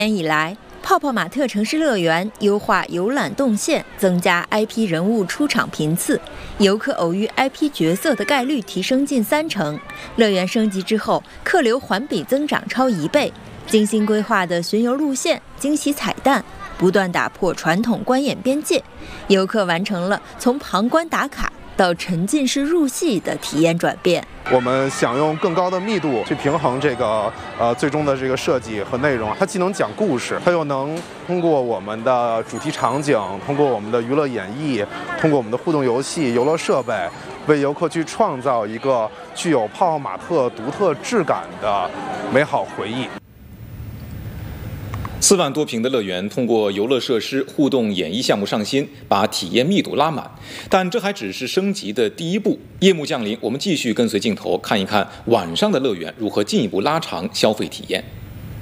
年以来，泡泡玛特城市乐园优化游览动线，增加 IP 人物出场频次，游客偶遇 IP 角色的概率提升近30%。乐园升级之后，客流环比增长超1倍。精心规划的巡游路线、惊喜彩蛋，不断打破传统观演边界，游客完成了从旁观打卡到沉浸式入戏的体验转变。 我们想用更高的密度去平衡这个最终的这个设计和内容，它既能讲故事，它又能通过我们的主题场景，通过我们的娱乐演绎，通过我们的互动游戏、游乐设备，为游客去创造一个具有泡泡玛特独特质感的美好回忆。 4万多平的乐园，通过游乐设施、互动演绎项目上新，把体验密度拉满。但这还只是升级的第一步。夜幕降临，我们继续跟随镜头看一看晚上的乐园如何进一步拉长消费体验。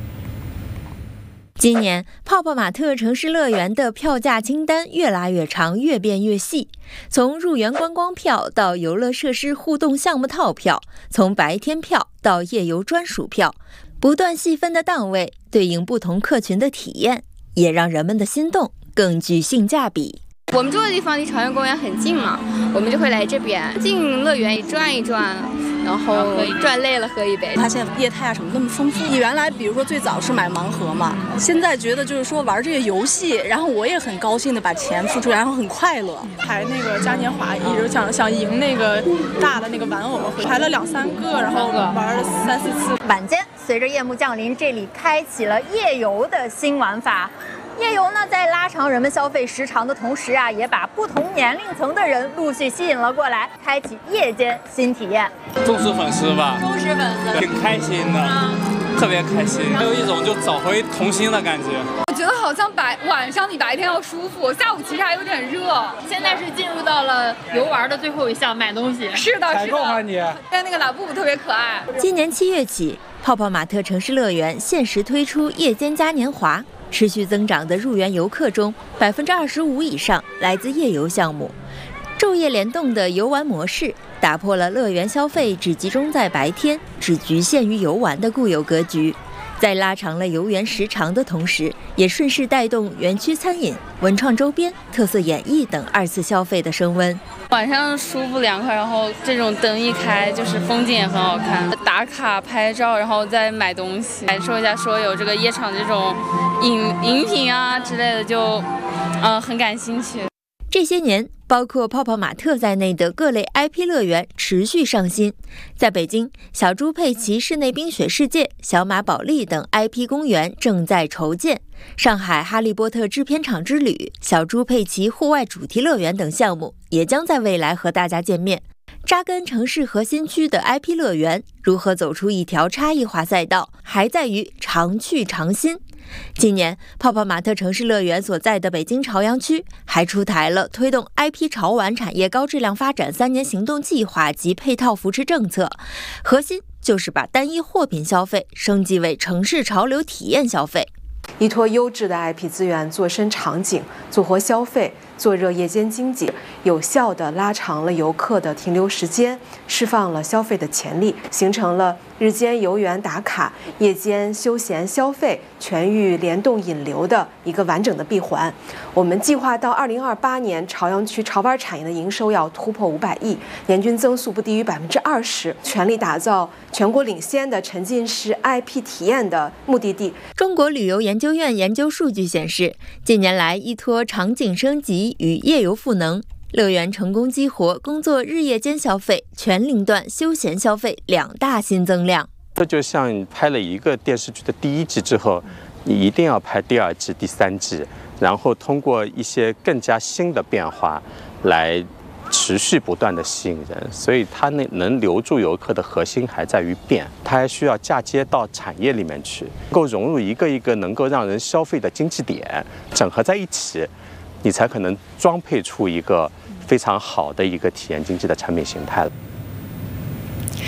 今年泡泡玛特城市乐园的票价清单越拉越长，越变越细。从入园观光票到游乐设施互动项目套票，从白天票到夜游专属票，不断细分的档位对应不同客群的体验，也让人们的心动更具性价比。 我们住的地方离朝阳公园很近嘛，我们就会来这边进乐园转一转，然后转累了喝一杯。 它现在业态啊什么那么丰富，你原来比如说最早是买盲盒嘛，现在觉得就是说玩这些游戏，然后我也很高兴的把钱付出，然后很快乐。 排那个嘉年华，一直想赢那个大的那个玩偶，排了2-3个，然后玩了3-4次。 晚间随着夜幕降临，这里开启了夜游的新玩法。夜游呢，在拉长人们消费时长的同时啊，也把不同年龄层的人陆续吸引了过来，开启夜间新体验。 忠实粉丝吧， 忠实粉丝， 挺开心的，特别开心，还有一种就找回童心的感觉。 我觉得好像晚上比白天要舒服，下午其实还有点热。 现在是进入到了游玩的最后一项，买东西。 是的， 采购环节。 但那个拉布布特别可爱。 今年7月起，泡泡玛特城市乐园限时推出夜间嘉年华。持续增长的入园游客中，25%以上来自夜游项目。昼夜联动的游玩模式，打破了乐园消费只集中在白天、只局限于游玩的固有格局。在拉长了游园时长的同时，也顺势带动园区餐饮、文创周边、特色演艺等2次消费的升温。 晚上舒服凉快，然后这种灯一开，就是风景也很好看。打卡拍照，然后再买东西，感受一下说有这个夜场这种饮品啊之类的，就很感兴趣。 这些年，包括泡泡玛特在内的各类 IP 乐园持续上新。在北京，小猪佩奇室内冰雪世界、小马宝莉等 IP 公园正在筹建。上海哈利波特制片厂之旅、小猪佩奇户外主题乐园等项目也将在未来和大家见面。扎根城市核心区的 IP 乐园如何走出一条差异化赛道，还在于常去常新。今年，泡泡玛特城市乐园所在的北京朝阳区还出台了推动 IP 潮玩产业高质量发展3年行动计划及配套扶持政策，核心就是把单一货品消费升级为城市潮流体验消费。 依托优质的 IP 资源做深场景，做活消费，做热夜间经济，有效地拉长了游客的停留时间，释放了消费的潜力，形成了日间游园打卡、夜间休闲消费全域联动引流的一个完整的闭环。我们计划到2028年，朝阳区潮玩产业的营收要突破500亿，年均增速不低于20%，全力打造全国领先的沉浸式 IP 体验的目的地。 中国旅游研究院研究数据显示，近年来依托场景升级与夜游赋能，乐园成功激活工作日夜间消费、全龄段休闲消费2大新增量。 这就像你拍了一个电视剧的第1季之后，你一定要拍第2季、第3季，然后通过一些更加新的变化来持续不断的吸引人，所以它能留住游客的核心还在于变，它还需要嫁接到产业里面去，能够融入一个一个能够让人消费的经济点，整合在一起，你才可能装配出一个非常好的一个体验经济的产品形态。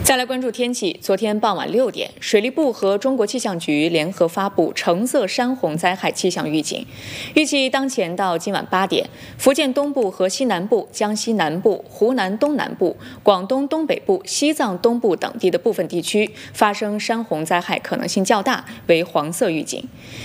再来关注天气。昨天傍晚6点，水利部和中国气象局联合发布橙色山洪灾害气象预警，预计当前到今晚8点，福建东部和西南部、江西南部、湖南东南部、广东东北部、西藏东部等地的部分地区发生山洪灾害可能性较大，为黄色预警。